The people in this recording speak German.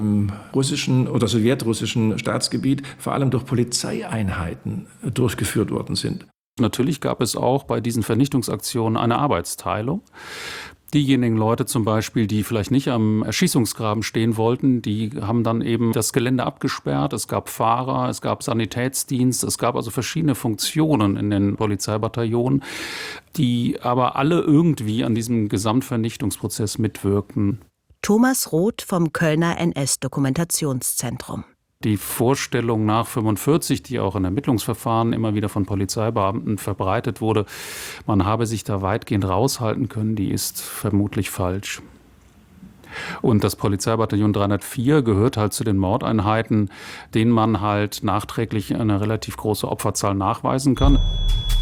im russischen oder sowjetrussischen Staatsgebiet vor allem durch Polizeieinheiten durchgeführt worden sind. Natürlich gab es auch bei diesen Vernichtungsaktionen eine Arbeitsteilung. Diejenigen Leute zum Beispiel, die vielleicht nicht am Erschießungsgraben stehen wollten, die haben dann eben das Gelände abgesperrt. Es gab Fahrer, es gab Sanitätsdienst, es gab also verschiedene Funktionen in den Polizeibataillonen, die aber alle irgendwie an diesem Gesamtvernichtungsprozess mitwirkten. Thomas Roth vom Kölner NS-Dokumentationszentrum. Die Vorstellung nach 1945, die auch in Ermittlungsverfahren immer wieder von Polizeibeamten verbreitet wurde, man habe sich da weitgehend raushalten können, die ist vermutlich falsch. Und das Polizeibataillon 304 gehört halt zu den Mordeinheiten, denen man halt nachträglich eine relativ große Opferzahl nachweisen kann.